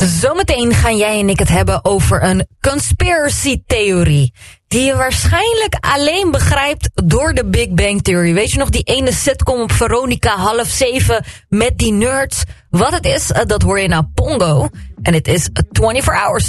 Zometeen gaan jij en ik het hebben over een conspiracy-theorie. Die je waarschijnlijk alleen begrijpt door de Big Bang Theory. Weet je nog, die ene sitcom op Veronica 6:30 met die nerds? Wat het is, dat hoor je naar Pongo. En het is 24 Hours